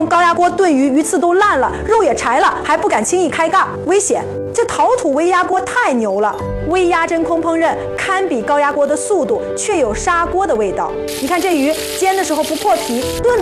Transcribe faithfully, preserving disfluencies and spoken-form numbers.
高压锅炖鱼，鱼刺都烂了，肉也柴了，还不敢轻易开盖，危险！这陶土微压锅太牛了，微压真空烹饪堪比高压锅的速度，却有砂锅的味道。你看这鱼煎的时候不破皮，炖的